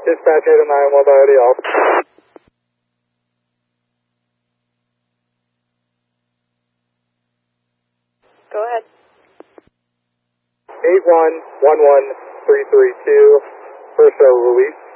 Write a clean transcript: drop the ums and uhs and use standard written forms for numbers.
Dispatch 809, one by ADL. Go ahead. 8111332, first release.